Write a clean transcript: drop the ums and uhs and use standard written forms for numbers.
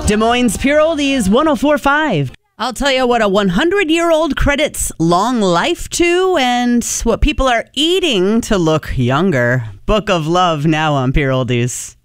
Des Moines Pure Oldies 104.5. I'll tell you what a 100-year-old credits long life to and what people are eating to look younger. Book of Love now on Pure Oldies.